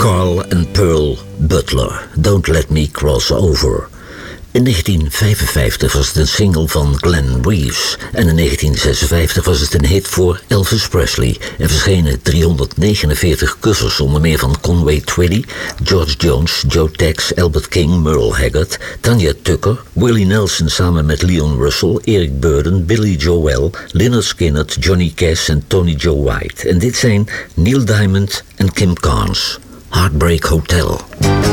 Carl en Pearl Butler, Don't Let Me Cross Over. In 1955 was het een single van Glenn Reeves en in 1956 was het een hit voor Elvis Presley en verschenen 349 covers onder meer van Conway Twitty, George Jones, Joe Tex, Albert King, Merle Haggard, Tanya Tucker, Willie Nelson samen met Leon Russell, Eric Burdon, Billy Joel, Lynyrd Skynyrd, Johnny Cash en Tony Joe White. En dit zijn Neil Diamond en Kim Carnes, Heartbreak Hotel.